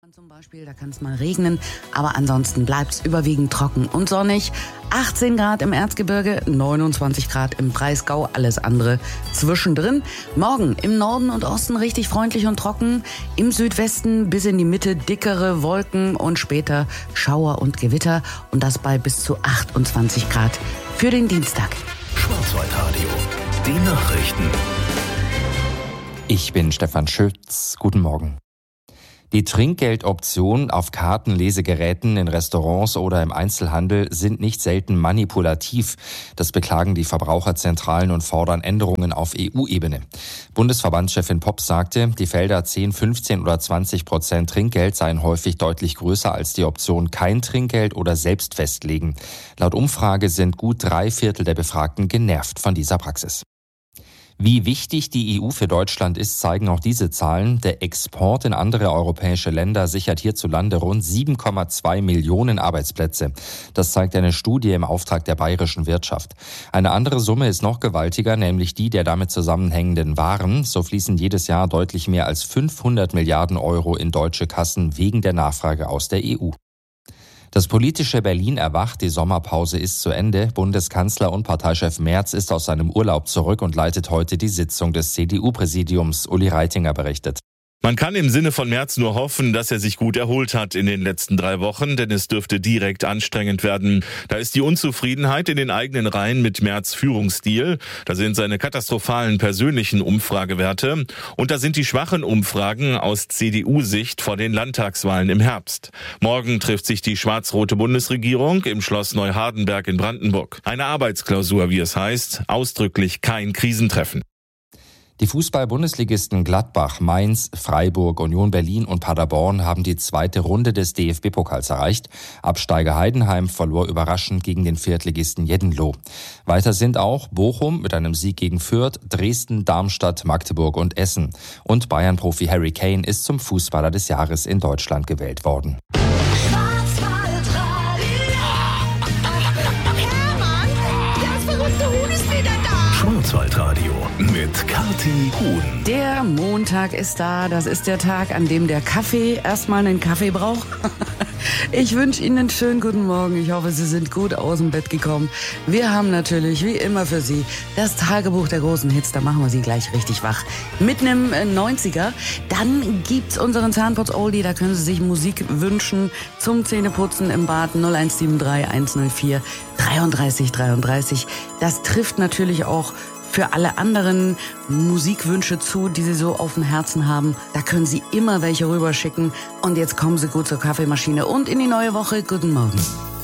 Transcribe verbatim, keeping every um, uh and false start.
Zum Beispiel, da kann es mal regnen, aber ansonsten bleibt es überwiegend trocken und sonnig. achtzehn Grad im Erzgebirge, neunundzwanzig Grad im Breisgau, alles andere zwischendrin. Morgen im Norden und Osten richtig freundlich und trocken. Im Südwesten bis in die Mitte dickere Wolken und später Schauer und Gewitter. Und das bei bis zu achtundzwanzig Grad für den Dienstag. Schwarzwaldradio, die Nachrichten. Ich bin Stefan Schütz. Guten Morgen. Die Trinkgeldoptionen auf Kartenlesegeräten in Restaurants oder im Einzelhandel sind nicht selten manipulativ. Das beklagen die Verbraucherzentralen und fordern Änderungen auf E U-Ebene. Bundesverbandschefin Popp sagte, die Felder zehn, fünfzehn oder zwanzig Prozent Trinkgeld seien häufig deutlich größer als die Option kein Trinkgeld oder selbst festlegen. Laut Umfrage sind gut drei Viertel der Befragten genervt von dieser Praxis. Wie wichtig die E U für Deutschland ist, zeigen auch diese Zahlen. Der Export in andere europäische Länder sichert hierzulande rund sieben Komma zwei Millionen Arbeitsplätze. Das zeigt eine Studie im Auftrag der bayerischen Wirtschaft. Eine andere Summe ist noch gewaltiger, nämlich die der damit zusammenhängenden Waren. So fließen jedes Jahr deutlich mehr als fünfhundert Milliarden Euro in deutsche Kassen wegen der Nachfrage aus der E U. Das politische Berlin erwacht, die Sommerpause ist zu Ende. Bundeskanzler und Parteichef Merz ist aus seinem Urlaub zurück und leitet heute die Sitzung des C D U-Präsidiums. Uli Reitinger berichtet. Man kann im Sinne von Merz nur hoffen, dass er sich gut erholt hat in den letzten drei Wochen, denn es dürfte direkt anstrengend werden. Da ist die Unzufriedenheit in den eigenen Reihen mit Merz' Führungsstil, da sind seine katastrophalen persönlichen Umfragewerte und da sind die schwachen Umfragen aus C D U-Sicht vor den Landtagswahlen im Herbst. Morgen trifft sich die schwarz-rote Bundesregierung im Schloss Neuhardenberg in Brandenburg. Eine Arbeitsklausur, wie es heißt, ausdrücklich kein Krisentreffen. Die Fußball-Bundesligisten Gladbach, Mainz, Freiburg, Union Berlin und Paderborn haben die zweite Runde des D F B-Pokals erreicht. Absteiger Heidenheim verlor überraschend gegen den Viertligisten Jeddenloh. Weiter sind auch Bochum mit einem Sieg gegen Fürth, Dresden, Darmstadt, Magdeburg und Essen. Und Bayern-Profi Harry Kane ist zum Fußballer des Jahres in Deutschland gewählt worden. Schwarzwaldradio mit Kathi Huhn. Der Montag ist da. Das ist der Tag, an dem der Kaffee erstmal einen Kaffee braucht. Ich wünsche Ihnen einen schönen guten Morgen. Ich hoffe, Sie sind gut aus dem Bett gekommen. Wir haben natürlich, wie immer für Sie, das Tagebuch der großen Hits. Da machen wir Sie gleich richtig wach. Mit einem neunziger. Dann gibt's unseren Zahnputz-Oldie. Da können Sie sich Musik wünschen zum Zähneputzen im Bad. null eins sieben drei eins null vier dreiunddreißig dreiunddreißig. Das trifft natürlich auch für alle anderen Musikwünsche zu, die Sie so auf dem Herzen haben. Da können Sie immer welche rüberschicken. Und jetzt kommen Sie gut zur Kaffeemaschine und in die neue Woche. Guten Morgen.